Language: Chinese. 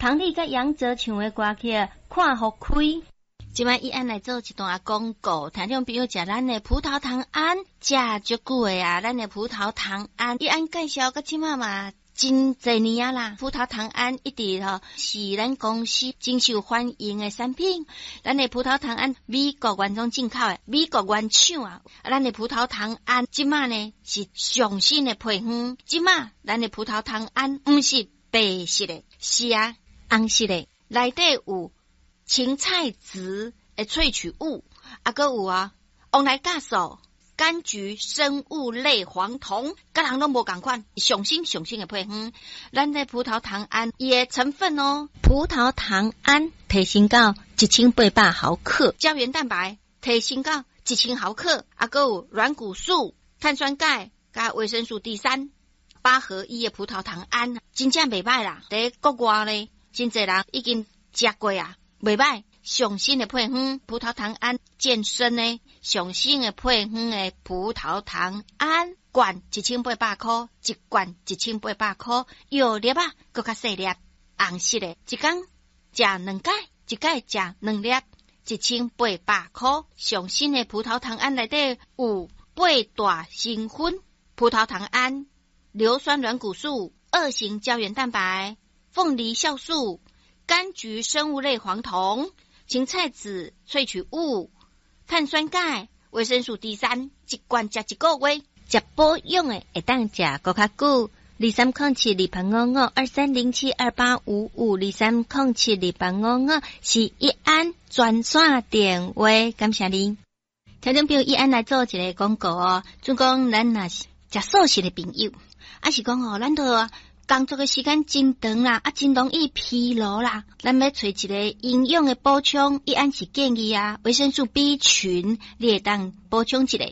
彭丽甲杨哲唱的歌曲看互开。即摆伊安来做一段广告，听众朋友食咱的葡萄糖胺，食足久的啊，咱的葡萄糖胺，伊安介绍到即摆嘛。真侪年啊啦，葡萄糖胺一直是咱公司真受欢迎的产品。咱的葡萄糖胺美国原装进口的，美国原厂啊。咱的葡萄糖胺即马呢是上新的配方，即马咱的葡萄糖胺毋是白色的，是啊红色的，内底有青菜籽的萃取物，还有旺来酵素。柑橘生物类黄酮，各人都无共款，上新的配方。咱的葡萄糖胺伊的成分葡萄糖胺提升到1800毫克，胶原蛋白提升到1000毫克，还有软骨素、碳酸钙加维生素 D3， 8合1的葡萄糖胺，真正袂歹啦。在国外呢，真侪人已经食过啊，袂歹。上新的配方葡萄糖胺健身呢，上新的配方的葡萄糖胺罐1800块，一罐1800块，药粒啊，搁较细粒，红色的，一天食2盖，一盖食2粒，1800块。上新的葡萄糖胺内底有8大成分：葡萄糖胺、硫酸软骨素、2型胶原蛋白、凤梨酵素、柑橘生物类黄酮。青菜籽萃取物、碳酸钙、维生素 D3， 一罐食一个月，食保养的会当食搁较久。2307285523072855是一安专线电话，感谢您。听众朋友，一安来做一个广告就讲咱若是食素食的朋友，是讲咱都工作的时间真长啦，真容易疲劳啦。咱要找一个营养的补充，一安是建议维生素 B 群，你会当补充一个。